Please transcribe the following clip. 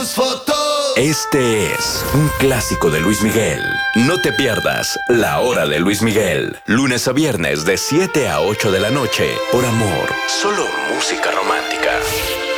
fotos. Este es un clásico de Luis Miguel. No te pierdas La Hora de Luis Miguel. Lunes a viernes de 7 a 8 de la noche. Por Amor. Solo música romántica.